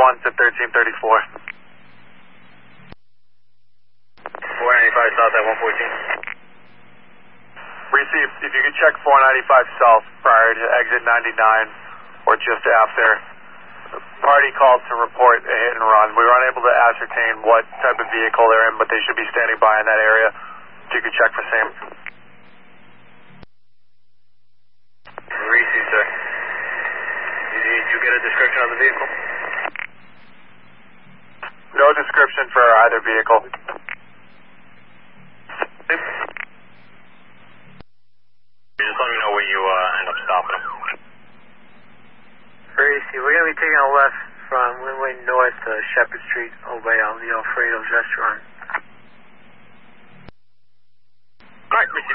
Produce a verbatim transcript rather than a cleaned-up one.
one to thirteen thirty-four. four ninety-five south at one fourteen. Received. If you could check four ninety-five south prior to exit ninety-nine or just after. The party called to report a hit and run. We were unable to ascertain what type of vehicle they're in, but they should be standing by in that area. If you could check for same. Received, sir. Did you get a description of the vehicle? No description for either vehicle. Just let me know where you uh, end up stopping them. Gracie, we're going to be taking a left from Linway North to Shepherd Street over by um, the Alfredo's restaurant. All right, Richard.